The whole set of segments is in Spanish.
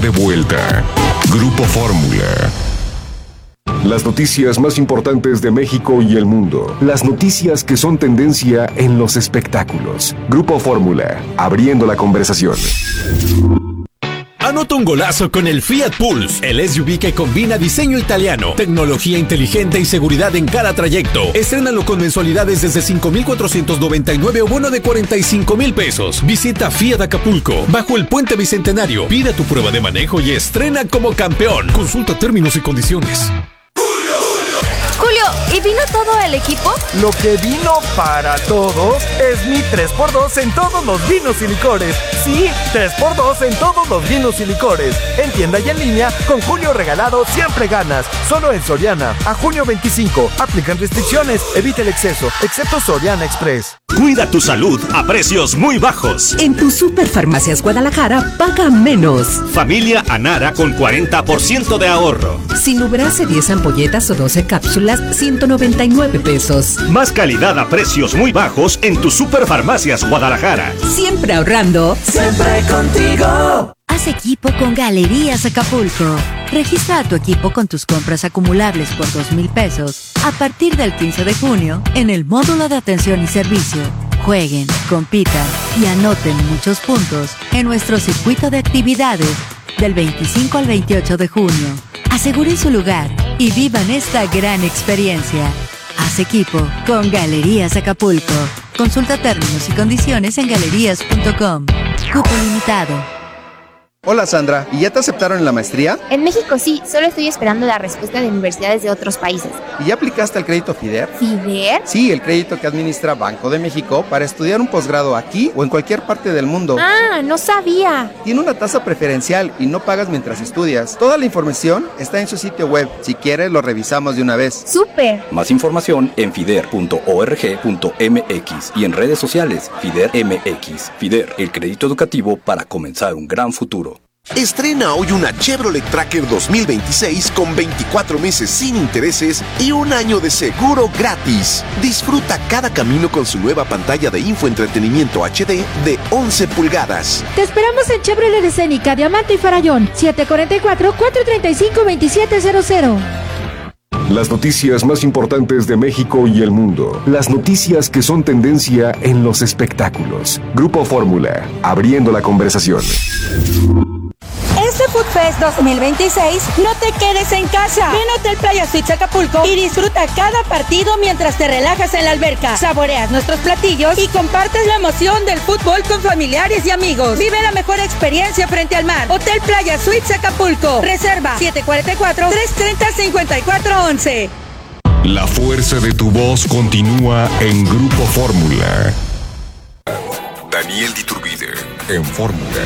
vuelta. Grupo Fórmula. Las noticias más importantes de México y el mundo. Las noticias que son tendencia en los espectáculos. Grupo Fórmula, abriendo la conversación. Anota un golazo con el Fiat Pulse, el SUV que combina diseño italiano, tecnología inteligente y seguridad en cada trayecto. Estrénalo con mensualidades desde 5,499 o bono de 45,000 pesos. Visita Fiat Acapulco, bajo el Puente Bicentenario. Pide tu prueba de manejo y estrena como campeón. Consulta términos y condiciones. Julio, ¿y vino todo el equipo? Lo que vino para todos es mi 3x2 en todos los vinos y licores. Sí, 3x2 en todos los vinos y licores. En tienda y en línea, con Julio regalado siempre ganas. Solo en Soriana. A junio 25. Aplican restricciones. Evita el exceso, excepto Soriana Express. Cuida tu salud a precios muy bajos. En tu Superfarmacias Guadalajara, paga menos. Familia Anara con 40% de ahorro. Sinubrase 10 ampolletas o 12 cápsulas, 199 pesos. Más calidad a precios muy bajos en tu Superfarmacias Guadalajara. Siempre ahorrando. Siempre contigo. Haz equipo con Galerías Acapulco. Registra a tu equipo con tus compras acumulables por 2,000 pesos a partir del 15 de junio en el módulo de atención y servicio. Jueguen, compitan y anoten muchos puntos en nuestro circuito de actividades del 25 al 28 de junio. Aseguren su lugar y vivan esta gran experiencia. Haz equipo con Galerías Acapulco. Consulta términos y condiciones en galerías.com. Cupo limitado. Hola Sandra, ¿y ya te aceptaron en la maestría? En México sí, solo estoy esperando la respuesta de universidades de otros países. ¿Y ya aplicaste al crédito FIDER? ¿FIDER? Sí, el crédito que administra Banco de México para estudiar un posgrado aquí o en cualquier parte del mundo. Ah, no sabía. Tiene una tasa preferencial y no pagas mientras estudias. Toda la información está en su sitio web. Si quieres, lo revisamos de una vez. ¡Súper! Más información en fider.org.mx y en redes sociales FIDER MX. FIDER, el crédito educativo para comenzar un gran futuro. Estrena hoy una Chevrolet Tracker 2026 con 24 meses sin intereses y un año de seguro gratis. Disfruta cada camino con su nueva pantalla de infoentretenimiento HD de 11 pulgadas. Te esperamos en Chevrolet Escénica, Diamante y Farallón, 744-435-2700. Las noticias más importantes de México y el mundo. Las noticias que son tendencia en los espectáculos. Grupo Fórmula, abriendo la conversación. Este Food Fest 2026, no te quedes en casa. Ven a Hotel Playa Suites Acapulco y disfruta cada partido mientras te relajas en la alberca. Saboreas nuestros platillos y compartes la emoción del fútbol con familiares y amigos. Vive la mejor experiencia frente al mar. Hotel Playa Suites Acapulco. Reserva 744-330-5411. La fuerza de tu voz continúa en Grupo Fórmula. Daniel Diturbide en Fórmula.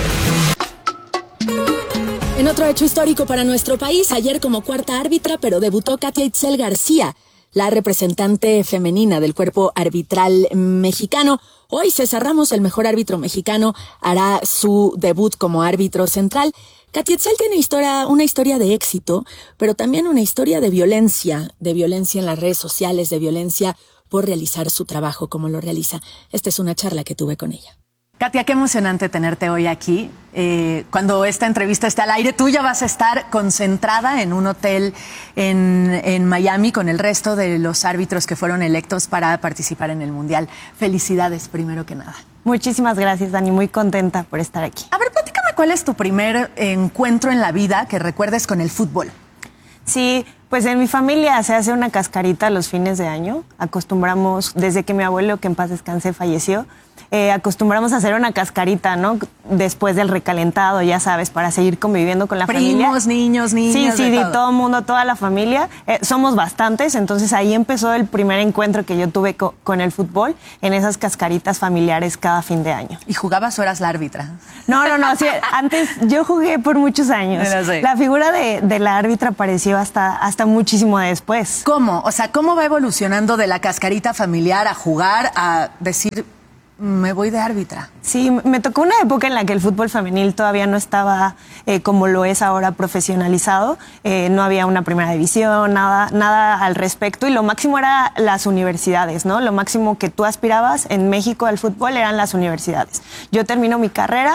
En otro hecho histórico para nuestro país, ayer como cuarta árbitra, pero debutó Katia Itzel García, la representante femenina del cuerpo arbitral mexicano. Hoy César Ramos, el mejor árbitro mexicano, hará su debut como árbitro central. Katia Itzel tiene una historia de éxito, pero también una historia de violencia en las redes sociales, de violencia por realizar su trabajo como lo realiza. Esta es una charla que tuve con ella. Katia, qué emocionante tenerte hoy aquí. Cuando esta entrevista esté al aire, tú ya vas a estar concentrada en un hotel en Miami con el resto de los árbitros que fueron electos para participar en el Mundial. Felicidades, primero que nada. Muchísimas gracias, Dani. Muy contenta por estar aquí. A ver, platícame, ¿cuál es tu primer encuentro en la vida que recuerdes con el fútbol? Sí, pues en mi familia se hace una cascarita los fines de año. Acostumbramos, desde que mi abuelo, que en paz descanse, falleció, acostumbramos a hacer una cascarita, ¿no? Después del recalentado, ya sabes, para seguir conviviendo con la familia. Primos, niños, niñas. Sí, todo el mundo, toda la familia. Somos bastantes, entonces ahí empezó el primer encuentro que yo tuve con el fútbol, en esas cascaritas familiares cada fin de año. ¿Y jugabas o eras la árbitra? No, sí, antes yo jugué por muchos años. La figura de la árbitra apareció hasta muchísimo después. ¿Cómo? O sea, ¿cómo va evolucionando de la cascarita familiar a jugar, a decir, me voy de árbitra? Sí, me tocó una época en la que el fútbol femenil todavía no estaba como lo es ahora, profesionalizado. No había una primera división, nada al respecto. Y lo máximo era las universidades, ¿no? Lo máximo que tú aspirabas en México al fútbol eran las universidades. Yo termino mi carrera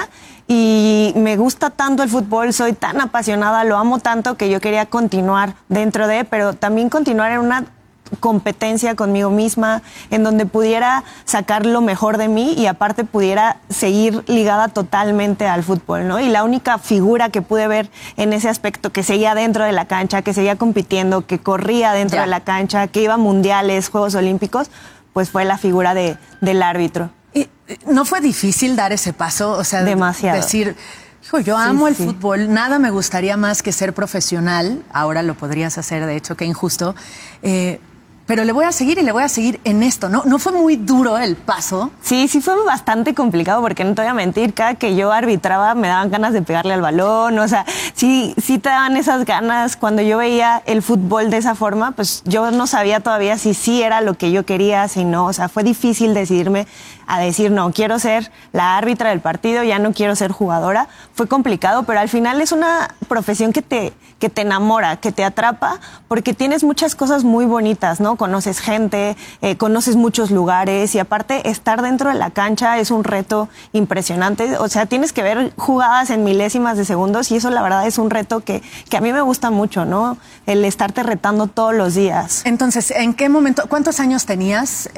y me gusta tanto el fútbol, soy tan apasionada, lo amo tanto que yo quería continuar dentro de, pero también continuar en una competencia conmigo misma, en donde pudiera sacar lo mejor de mí y aparte pudiera seguir ligada totalmente al fútbol, ¿no? Y la única figura que pude ver en ese aspecto, que seguía dentro de la cancha, que seguía compitiendo, que corría dentro de la cancha, que iba a mundiales, Juegos Olímpicos, pues fue la figura del árbitro. ¿Y no fue difícil dar ese paso? O sea, demasiado. Decir, hijo, yo amo el fútbol, nada me gustaría más que ser profesional, ahora lo podrías hacer, de hecho, qué injusto, pero le voy a seguir y le voy a seguir en esto, ¿no? ¿No fue muy duro el paso? Sí fue bastante complicado porque no te voy a mentir, cada que yo arbitraba me daban ganas de pegarle al balón, o sea, sí te daban esas ganas. Cuando yo veía el fútbol de esa forma, pues yo no sabía todavía si sí era lo que yo quería, si no, o sea, fue difícil decidirme a decir, no, quiero ser la árbitra del partido, ya no quiero ser jugadora. Fue complicado, pero al final es una profesión que te enamora, que te atrapa, porque tienes muchas cosas muy bonitas, ¿no? Conoces gente, conoces muchos lugares y aparte estar dentro de la cancha es un reto impresionante. O sea, tienes que ver jugadas en milésimas de segundos y eso la verdad es un reto que a mí me gusta mucho, ¿no? El estarte retando todos los días. Entonces, ¿en qué momento, cuántos años tenías?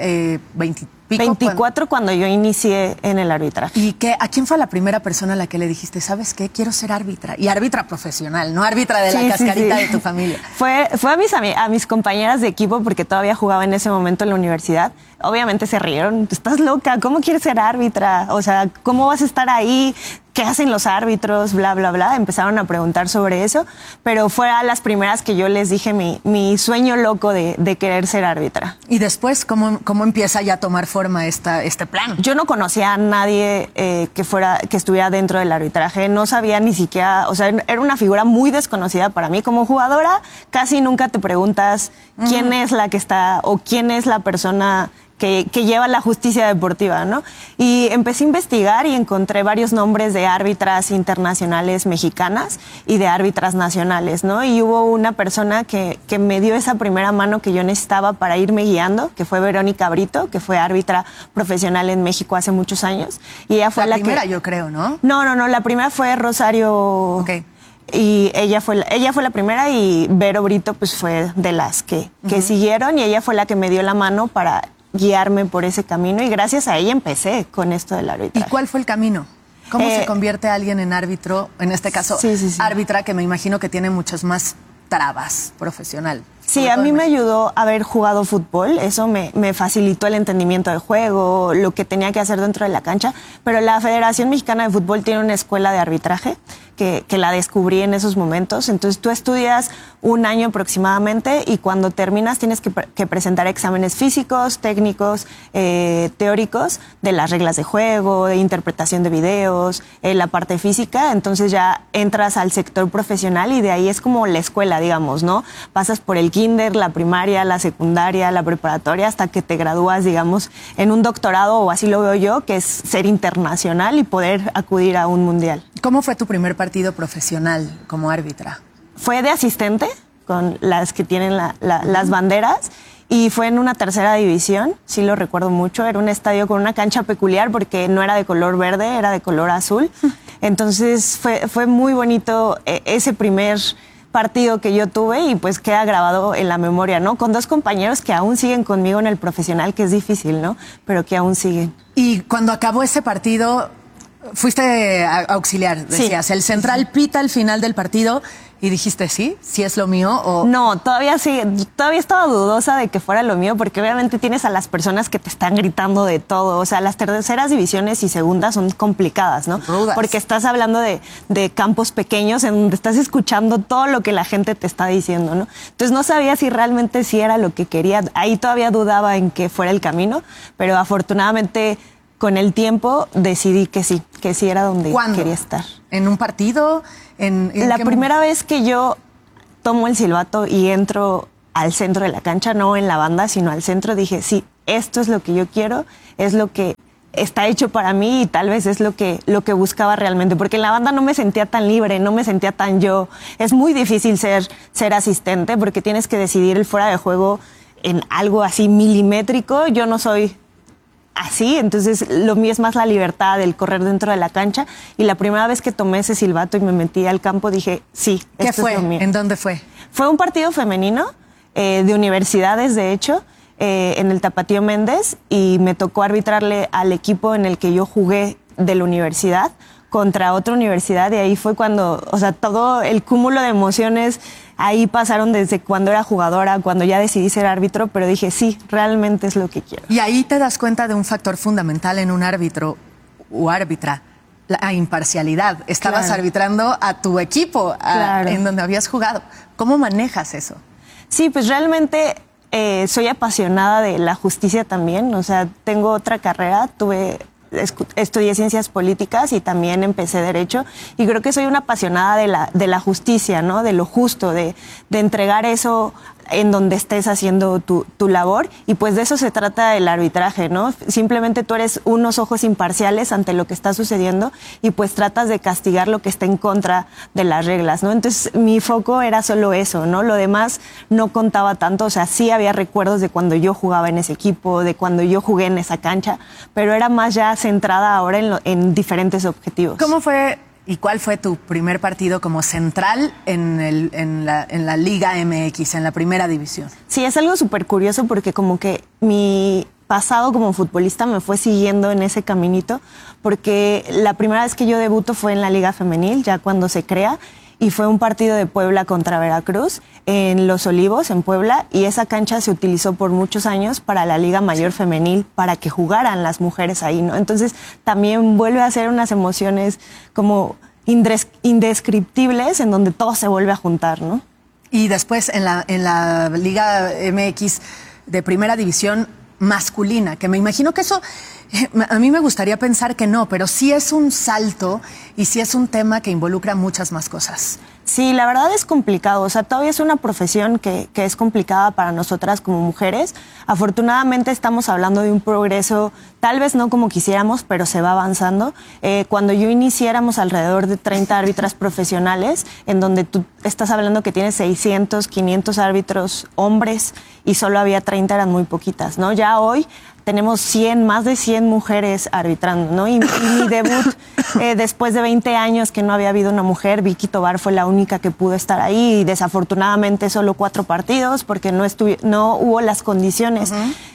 24 cuando yo inicié en el arbitraje. ¿Y a quién fue la primera persona a la que le dijiste, sabes qué, quiero ser árbitra? Y árbitra profesional, no árbitra de la cascarita de tu familia. Fue a mis compañeras de equipo porque todavía jugaba en ese momento en la universidad. Obviamente se rieron, estás loca, ¿cómo quieres ser árbitra? O sea, ¿cómo vas a estar ahí? ¿Qué hacen los árbitros? Bla, bla, bla. Empezaron a preguntar sobre eso, pero fue a las primeras que yo les dije mi sueño loco de querer ser árbitra. ¿Y después cómo empieza ya a tomar forma este plan? Yo no conocía a nadie que estuviera dentro del arbitraje, no sabía ni siquiera, o sea, era una figura muy desconocida para mí. Como jugadora, casi nunca te preguntas quién es la que está o quién es la persona que lleva la justicia deportiva, ¿no? Y empecé a investigar y encontré varios nombres de árbitras internacionales mexicanas y de árbitras nacionales, ¿no? Y hubo una persona que me dio esa primera mano que yo necesitaba para irme guiando, que fue Verónica Brito, que fue árbitra profesional en México hace muchos años. Y ella fue la primera, yo creo, ¿no? No, la primera fue Rosario. Okay. Y ella fue la primera y Vero Brito pues fue de las que siguieron y ella fue la que me dio la mano para guiarme por ese camino y gracias a ella empecé con esto del arbitraje. ¿Y cuál fue el camino? ¿Cómo se convierte alguien en árbitro, en este caso árbitra, que me imagino que tiene muchas más trabas profesional? Sí, a mí me ayudó haber jugado fútbol, eso me facilitó el entendimiento del juego, lo que tenía que hacer dentro de la cancha, pero la Federación Mexicana de Fútbol tiene una escuela de arbitraje que la descubrí en esos momentos, entonces tú estudias un año aproximadamente y cuando terminas tienes que presentar exámenes físicos, técnicos, teóricos de las reglas de juego, de interpretación de videos, la parte física, entonces ya entras al sector profesional y de ahí es como la escuela, digamos, ¿no? Pasas por el kinder, la primaria, la secundaria, la preparatoria, hasta que te gradúas, digamos, en un doctorado, o así lo veo yo, que es ser internacional y poder acudir a un mundial. ¿Cómo fue tu primer partido profesional como árbitra? Fue de asistente, con las que tienen las banderas, y fue en una tercera división, sí lo recuerdo mucho, era un estadio con una cancha peculiar porque no era de color verde, era de color azul, entonces fue muy bonito ese primer partido que yo tuve y pues queda grabado en la memoria, ¿no? Con dos compañeros que aún siguen conmigo en el profesional, que es difícil, ¿no? Pero que aún siguen. Y cuando acabó ese partido, fuiste auxiliar, decías, el central pita al final del partido y dijiste, ¿sí es lo mío? O... No, todavía estaba dudosa de que fuera lo mío porque obviamente tienes a las personas que te están gritando de todo, o sea, las terceras divisiones y segundas son complicadas, ¿no? Rudas. Porque estás hablando de campos pequeños en donde estás escuchando todo lo que la gente te está diciendo, ¿no? Entonces no sabía si realmente sí era lo que quería, ahí todavía dudaba en que fuera el camino, pero afortunadamente con el tiempo decidí que sí era donde quería estar. ¿En un partido? La primera vez que yo tomo el silbato y entro al centro de la cancha, no en la banda, sino al centro, dije, sí, esto es lo que yo quiero, es lo que está hecho para mí y tal vez es lo que buscaba realmente, porque en la banda no me sentía tan libre, no me sentía tan yo. Es muy difícil ser asistente porque tienes que decidir el fuera de juego en algo así milimétrico. Yo no soy así, entonces lo mío es más la libertad, el correr dentro de la cancha, y la primera vez que tomé ese silbato y me metí al campo dije, sí, esto es lo mío. ¿En dónde fue? Fue un partido femenino, de universidades de hecho, en el Tapatío Méndez, y me tocó arbitrarle al equipo en el que yo jugué de la universidad contra otra universidad, y ahí fue cuando, o sea, todo el cúmulo de emociones ahí pasaron desde cuando era jugadora, cuando ya decidí ser árbitro, pero dije, sí, realmente es lo que quiero. Y ahí te das cuenta de un factor fundamental en un árbitro o árbitra, la imparcialidad. Estabas arbitrando a tu equipo, en donde habías jugado. ¿Cómo manejas eso? Sí, pues realmente soy apasionada de la justicia también, o sea, tengo otra carrera, estudié ciencias políticas y también empecé derecho, y creo que soy una apasionada de la justicia, ¿no? De lo justo, de entregar eso en donde estés haciendo tu labor, y pues de eso se trata el arbitraje, ¿no? Simplemente tú eres unos ojos imparciales ante lo que está sucediendo y pues tratas de castigar lo que está en contra de las reglas, ¿no? Entonces mi foco era solo eso, ¿no? Lo demás no contaba tanto, o sea, sí había recuerdos de cuando yo jugaba en ese equipo, de cuando yo jugué en esa cancha, pero era más ya centrada ahora en diferentes objetivos. ¿Cómo fue y cuál fue tu primer partido como central en la Liga MX, en la primera división? Sí, es algo súper curioso porque como que mi pasado como futbolista me fue siguiendo en ese caminito, porque la primera vez que yo debuto fue en la Liga Femenil, ya cuando se crea, y fue un partido de Puebla contra Veracruz en Los Olivos, en Puebla, y esa cancha se utilizó por muchos años para la Liga Mayor Femenil, para que jugaran las mujeres ahí, ¿no? Entonces también vuelve a ser unas emociones como indescriptibles en donde todo se vuelve a juntar, ¿no? Y después en la Liga MX de primera división masculina, que me imagino que eso, a mí me gustaría pensar que no, pero sí es un salto y sí es un tema que involucra muchas más cosas. Sí, la verdad es complicado, o sea, todavía es una profesión que es complicada para nosotras como mujeres. Afortunadamente estamos hablando de un progreso, tal vez no como quisiéramos, pero se va avanzando. Cuando yo inicié éramos alrededor de 30 árbitras profesionales, en donde tú estás hablando que tienes 600, 500 árbitros hombres y solo había 30, eran muy poquitas, ¿no? Ya hoy tenemos más de 100 mujeres arbitrando, ¿no? Y mi debut, después de 20 años que no había habido una mujer, Vicky Tobar fue la única que pudo estar ahí, y desafortunadamente solo 4 partidos, porque no hubo las condiciones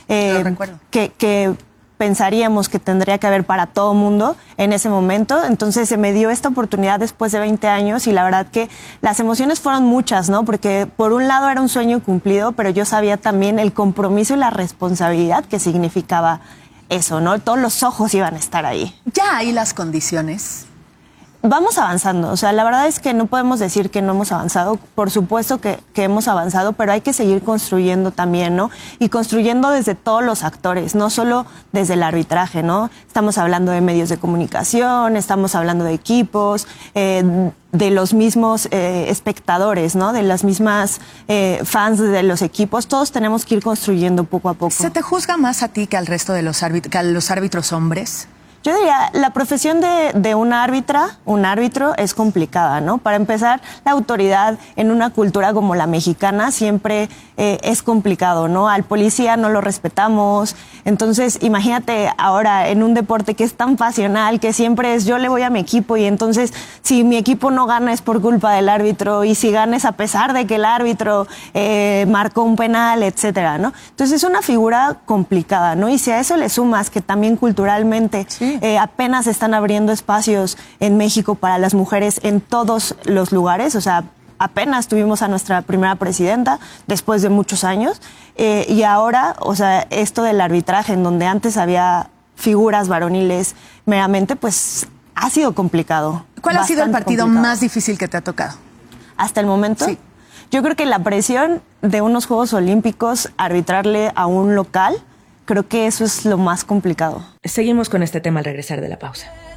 que pensaríamos que tendría que haber para todo mundo en ese momento. Entonces se me dio esta oportunidad después de 20 años y la verdad que las emociones fueron muchas, ¿no? Porque por un lado era un sueño cumplido, pero yo sabía también el compromiso y la responsabilidad que significaba eso, ¿no? Todos los ojos iban a estar ahí. ¿Ya hay las condiciones? Vamos avanzando, o sea, la verdad es que no podemos decir que no hemos avanzado, por supuesto que hemos avanzado, pero hay que seguir construyendo también, ¿no? Y construyendo desde todos los actores, no solo desde el arbitraje, ¿no? Estamos hablando de medios de comunicación, estamos hablando de equipos, de los mismos espectadores, ¿no? De las mismas fans de los equipos, todos tenemos que ir construyendo poco a poco. ¿Se te juzga más a ti que al resto de los árbitros hombres? Yo diría, la profesión de un árbitro es complicada, ¿no? Para empezar, la autoridad en una cultura como la mexicana siempre es complicado, ¿no? Al policía no lo respetamos. Entonces, imagínate ahora en un deporte que es tan pasional, que siempre es yo le voy a mi equipo y entonces si mi equipo no gana es por culpa del árbitro y si gana es a pesar de que el árbitro marcó un penal, etcétera, ¿no? Entonces es una figura complicada, ¿no? Y si a eso le sumas que también culturalmente apenas están abriendo espacios en México para las mujeres en todos los lugares, o sea, apenas tuvimos a nuestra primera presidenta después de muchos años y ahora, o sea, esto del arbitraje en donde antes había figuras varoniles meramente, pues ha sido complicado. ¿Cuál ha sido el partido más difícil que te ha tocado? Hasta el momento, sí. Yo creo que la presión de unos Juegos Olímpicos, arbitrarle a un local, creo que eso es lo más complicado. Seguimos con este tema al regresar de la pausa.